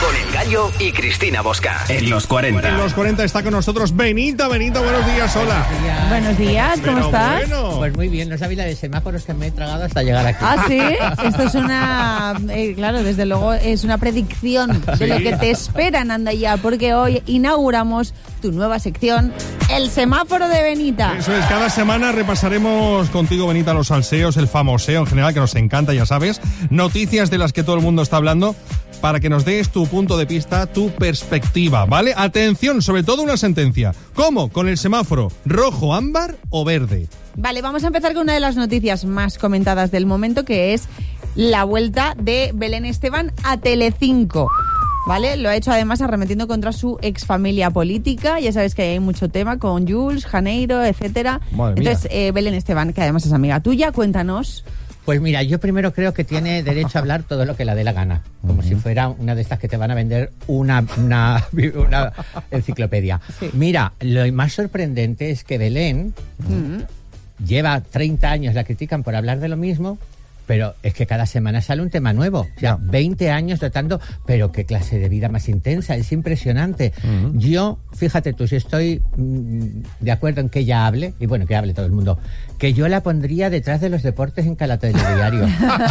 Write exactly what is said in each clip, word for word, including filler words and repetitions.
Con El Gallo y Cristina Bosca. En los cuarenta. En los cuarenta está con nosotros Benita. Benita, buenos días, hola. Buenos días, buenos días ¿cómo Pero estás? Bueno. Pues muy bien, no sabía la de semáforos que me he tragado hasta llegar aquí. Ah, sí, esto es una, eh, claro, desde luego es una predicción de Sí. lo que te espera en Andaya, porque hoy inauguramos tu nueva sección, el semáforo de Benita. Eso es, cada semana repasaremos contigo, Benita, los salseos, el famoseo en general, que nos encanta, ya sabes, noticias de las que todo el mundo está hablando, para que nos des tu punto de vista, tu perspectiva, ¿vale? Atención, sobre todo una sentencia. ¿Cómo? Con el semáforo, rojo, ámbar o verde. Vale, vamos a empezar con una de las noticias más comentadas del momento, que es la vuelta de Belén Esteban a Telecinco. ¿Vale? Lo ha hecho además arremetiendo contra su exfamilia política. Ya sabes que hay mucho tema con Jules, Janeiro, etcétera. Madre mía. Entonces, eh, Belén Esteban, que además es amiga tuya, cuéntanos. Pues mira, yo primero creo que tiene derecho a hablar todo lo que la dé la gana, como uh-huh. si fuera una de estas que te van a vender una, una, una enciclopedia. Sí. Mira, lo más sorprendente es que Belén uh-huh. lleva treinta años, la critican por hablar de lo mismo, pero es que cada semana sale un tema nuevo. O sea, veinte años tratando, pero qué clase de vida más intensa, es impresionante. Uh-huh. Yo, fíjate tú, si estoy mm, de acuerdo en que ella hable, y bueno, que hable todo el mundo, que yo la pondría detrás de los deportes en cada telediario.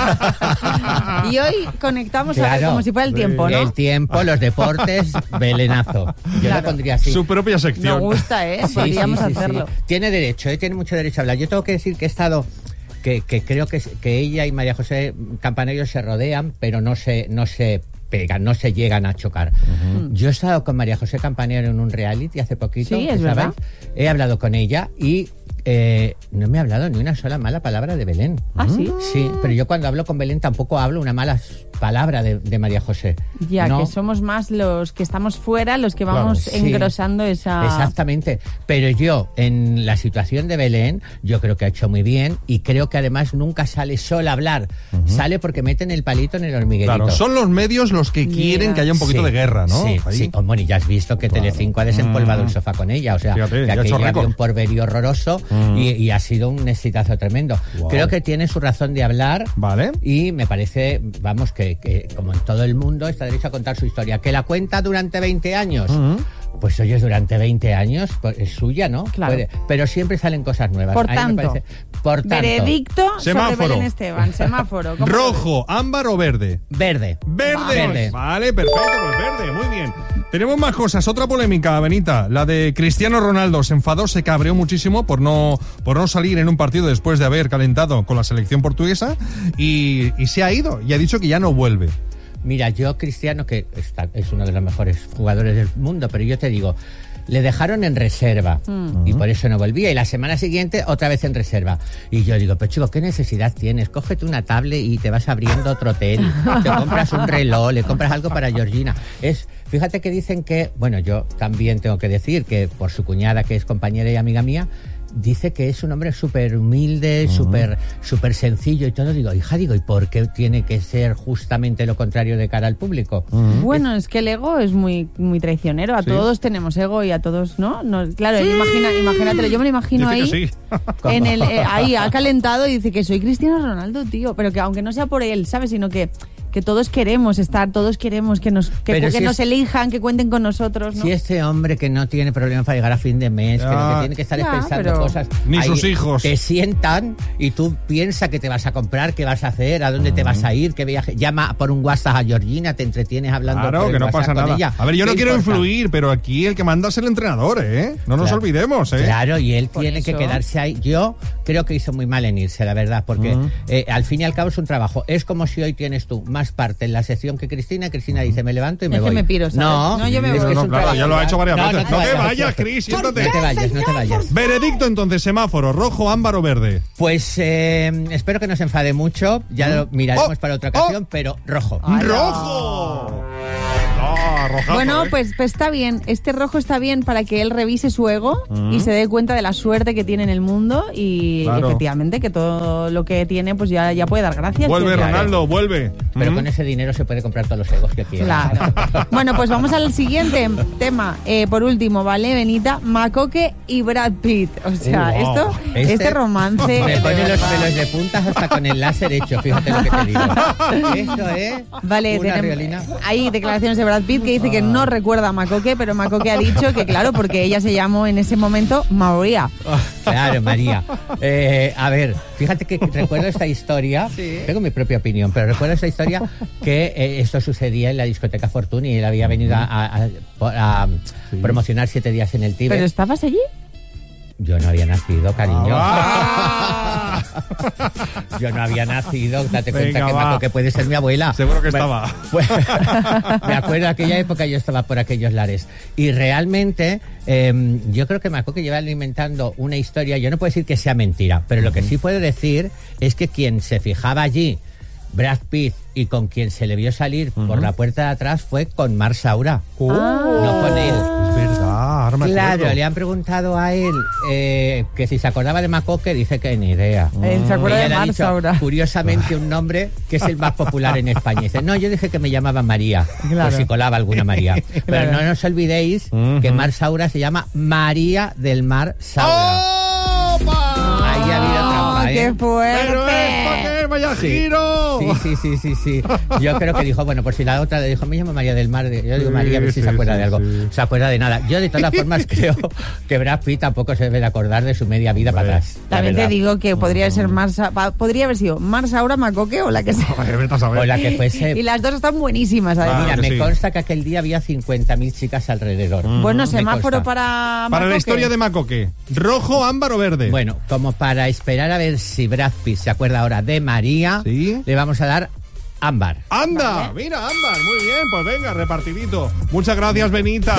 Y hoy conectamos claro, a ver, como si fuera el tiempo, ¿no? El tiempo, los deportes, Belenazo. Yo claro. la pondría así. Su propia sección. Me gusta, ¿eh? Sí, Podríamos sí, sí, hacerlo. Sí. Tiene derecho, ¿eh? Tiene mucho derecho a hablar. Yo tengo que decir que he estado... Que, que creo que, que ella y María José Campanerio se rodean, pero no se, no se pegan, no se llegan a chocar. Uh-huh. Yo he estado con María José Campanerio en un reality hace poquito, sí, es verdad. He hablado con ella y eh, no me ha hablado ni una sola mala palabra de Belén. ¿Ah, sí? Sí, pero yo cuando hablo con Belén tampoco hablo una mala palabra de, de María José. Ya, no. que somos más los que estamos fuera, los que vamos claro, engrosando sí, esa... Exactamente, pero yo, en la situación de Belén, yo creo que ha hecho muy bien y creo que además nunca sale sola a hablar. Uh-huh. Sale porque meten el palito en el hormiguerito. Claro, son los medios los que quieren yeah. que haya un poquito sí, de guerra, ¿no? Sí, Ahí. sí. Oh, bueno, y ya has visto que claro. Telecinco ha desempolvado mm. el sofá con ella, o sea, fíjate, que aquello había un porverío horroroso mm. y, y ha sido un exitazo tremendo. Wow. Creo que tiene su razón de hablar, vale. Y me parece, vamos, que, que como en todo el mundo está derecho a contar su historia. ¿Que la cuenta durante veinte años? Uh-huh. Pues oye, durante veinte años pues, es suya, ¿no? Claro. Puede, pero siempre salen cosas nuevas. Por tanto, me parece, por tanto veredicto semáforo. Sobre Belén Esteban. Semáforo. ¿Rojo, ámbar o verde? Verde. Verde. Verde. Vale, perfecto, pues verde, muy bien. Tenemos más cosas. Otra polémica, Benita, la de Cristiano Ronaldo. Se enfadó, se cabreó muchísimo por no, por no salir en un partido después de haber calentado con la selección portuguesa y, y se ha ido y ha dicho que ya no vuelve. Mira, yo, Cristiano, que está, es uno de los mejores jugadores del mundo, pero yo te digo, le dejaron en reserva mm. y por eso no volvía. Y la semana siguiente, otra vez en reserva. Y yo digo, pero chico, ¿qué necesidad tienes? Cógete una tablet y te vas abriendo otro hotel. Te compras un reloj, le compras algo para Georgina. Es, fíjate que dicen que, bueno, yo también tengo que decir que por su cuñada, que es compañera y amiga mía, dice que es un hombre súper humilde, uh-huh. súper súper sencillo y todo. Digo, hija, digo, ¿y por qué tiene que ser justamente lo contrario de cara al público? Uh-huh. Bueno, es, es que el ego es muy muy traicionero. A ¿sí? todos tenemos ego y a todos, ¿no? no claro, sí. imagina, imagínatelo. Yo me lo imagino dice ahí, sí. en el, eh, ahí ha calentado y dice que soy Cristiano Ronaldo, tío. Pero que aunque no sea por él, ¿sabes? Sino que... que todos queremos estar, todos queremos que nos que, que si nos es, elijan, que cuenten con nosotros, ¿no? Si este hombre que no tiene problema para llegar a fin de mes, ya, que lo que tiene que estar ya, es pensando cosas... Ni ahí, sus hijos. Te sientan y tú piensas que te vas a comprar, qué vas a hacer, a dónde uh-huh. te vas a ir, qué viaje... Llama por un WhatsApp a Georgina, te entretienes hablando claro, por el que no WhatsApp pasa con nada. ella. A ver, yo no quiero importa? influir, pero aquí el que manda es el entrenador, ¿eh? No nos claro. olvidemos, ¿eh? Claro, y él por tiene eso. que quedarse ahí. Yo creo que hizo muy mal en irse, la verdad, porque uh-huh. eh, al fin y al cabo es un trabajo. Es como si hoy tienes tú más parte en la sección que Cristina, Cristina dice, me levanto y me es voy. Que me piro, ¿sabes? No, no, yo me es voy. que no, es un claro, ya lo ha hecho varias no, veces. No, no te vayas, vayas, Cris, siéntate. No te vayas, no te vayas. Veredicto entonces, semáforo, rojo, ámbar o verde. Pues eh, espero que no se enfade mucho, ya ¿Mm? lo miraremos oh, para otra ocasión, oh, pero rojo. ¡Rojo! Ah, rojazo, Bueno, ¿eh? pues, pues está bien. Este rojo está bien para que él revise su ego Mm. y se dé cuenta de la suerte que tiene en el mundo y Claro. efectivamente que todo lo que tiene pues ya, ya puede dar gracias. Vuelve, Que- Ronaldo, vuelve. Pero Mm. con ese dinero se puede comprar todos los egos que quiera. Claro. Bueno, pues vamos al siguiente tema. Eh, por último, ¿vale, Benita? Macoque y Brad Pitt. O sea, Oh, wow. esto, este, romance... Me de pone los verdad. pelos de puntas hasta con el láser hecho, fíjate lo que te digo. Eso es Vale, una tenemos- riolina. hay declaraciones de Brad Pitt que dice que Ah. no recuerda a Macoque, pero Macoque ha dicho que claro, porque ella se llamó en ese momento María. Claro, María. Eh, a ver, fíjate que recuerdo esta historia, tengo mi propia opinión, pero recuerdo esta historia que eh, esto sucedía en la discoteca Fortuny y él había venido a, a- a- a promocionar siete días en el Tíbet. ¿Pero estabas allí? Yo no había nacido, cariño. Ah. Yo no había nacido, date cuenta Venga, que, va. Maco, que puede ser mi abuela. Seguro que Bueno, estaba. pues, me acuerdo de aquella época, yo estaba por aquellos lares. Y realmente, eh, yo creo que Maco que lleva alimentando una historia, yo no puedo decir que sea mentira, pero lo que sí puedo decir es que quien se fijaba allí, Brad Pitt, y con quien se le vio salir por la puerta de atrás fue con Mar Saura, Oh. no con él. Es verdad, ahora me Claro, acuerdo. le han preguntado a él eh, que si se acordaba de Macoque, dice que ni idea. Eh, se acuerda Ella de le ha Mar dicho, Saura. curiosamente, un nombre que es el más popular en España. Dice, no, yo dije que me llamaba María, Claro. por si colaba alguna María. Pero Claro. no nos olvidéis que Mar Saura se llama María del Mar Saura. ¡Opa! Ahí ha habido trampa, ¡Oh, ¿eh? qué fuerte! ¡Pero esto qué! ¡Vaya Sí. giro! Sí, sí, sí, sí, sí. Yo creo que dijo, bueno, por si la otra le dijo, me llamo María del Mar. Yo digo, María, a ver si Sí, se acuerda sí, de algo. sí. Se acuerda de nada. Yo, de todas formas, creo que Brad Pitt tampoco se debe de acordar de su media vida Hombre. para atrás. la También te verdad. digo que podría ser Mar Sa- pa- podría haber sido Mar Saura, Macoque o la que sea. Joder, vete a saber. O la que fuese. Y las dos están buenísimas, además. Mira, Claro que me sí. consta que aquel día había cincuenta mil chicas alrededor. Bueno, Me semáforo consta. para Para la Macoque. historia de Macoque. ¿Rojo, ámbar o verde? Bueno, como para esperar a ver si Brad Pitt se acuerda ahora de María, Sí. le vamos a dar ámbar. ¡Anda! Mira, ámbar. Muy bien, pues venga, repartidito. Muchas gracias, Benita.